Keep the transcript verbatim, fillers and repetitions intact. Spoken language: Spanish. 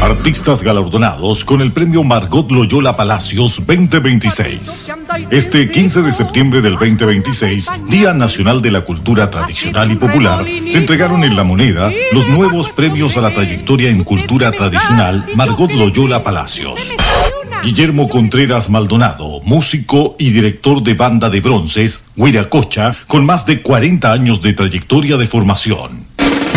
Artistas galardonados con el premio Margot Loyola Palacios veinte veintiséis. Este quince de septiembre del veinte veintiséis, Día Nacional de la Cultura Tradicional y Popular, se entregaron en La Moneda los nuevos premios a la trayectoria en cultura tradicional Margot Loyola Palacios. Guillermo Contreras Maldonado, músico y director de banda de bronces, Huiracocha, con más de cuarenta años de trayectoria de formación.